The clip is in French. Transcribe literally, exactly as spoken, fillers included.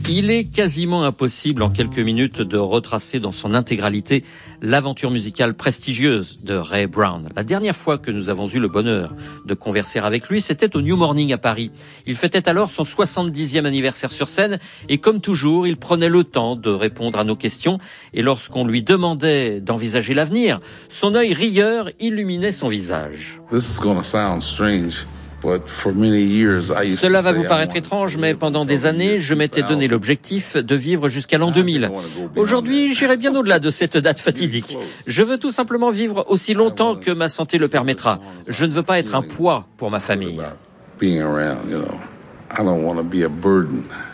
Il est quasiment impossible en quelques minutes de retracer dans son intégralité l'aventure musicale prestigieuse de Ray Brown. La dernière fois que nous avons eu le bonheur de converser avec lui, c'était au New Morning à Paris. Il fêtait alors son soixante-dixième anniversaire sur scène et comme toujours, il prenait le temps de répondre à nos questions et lorsqu'on lui demandait d'envisager l'avenir, son œil rieur illuminait son visage. This is gonna sound strange. Cela va vous paraître étrange, mais pendant des années, je m'étais donné l'objectif de vivre jusqu'à l'an deux mille. Aujourd'hui, j'irai bien au-delà de cette date fatidique. Je veux tout simplement vivre aussi longtemps que ma santé le permettra. Je ne veux pas être un poids pour ma famille.